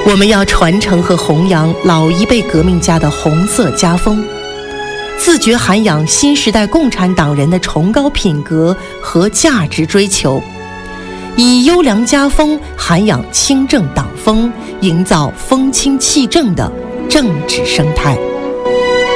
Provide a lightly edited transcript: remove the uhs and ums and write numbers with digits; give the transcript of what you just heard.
我们要传承和弘扬老一辈革命家的红色家风，自觉涵养新时代共产党人的崇高品格和价值追求，以优良家风涵养清正党风，营造风清气正的政治生态。